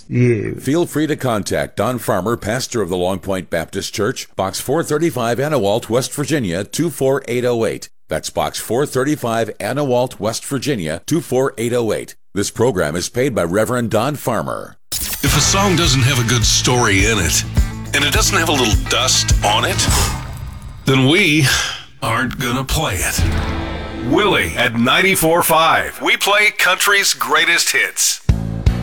Yeah. Feel free to contact Don Farmer, pastor of the Long Point Baptist Church, Box 435, Anawalt, West Virginia, 24808. That's Box 435, Anawalt, West Virginia, 24808. This program is paid by Reverend Don Farmer. If a song doesn't have a good story in it, and it doesn't have a little dust on it, then we aren't gonna play it. Willie at 94.5. We play country's greatest hits.